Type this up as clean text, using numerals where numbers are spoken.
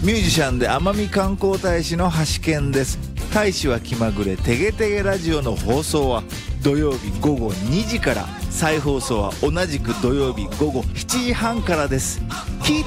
ミュージシャンで奄美観光大使の橋健です。大使は気まぐれてげてげラジオの放送は土曜日午後2時から、再放送は同じく土曜日午後7時半からです。聞い